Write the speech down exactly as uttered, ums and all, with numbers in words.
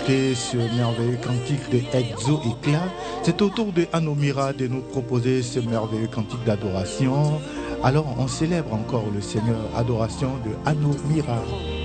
écouté ce merveilleux cantique de Exo Éclat. C'est au tour de Anomira de nous proposer ce merveilleux cantique d'adoration. Alors on célèbre encore le Seigneur, adoration de Anomira.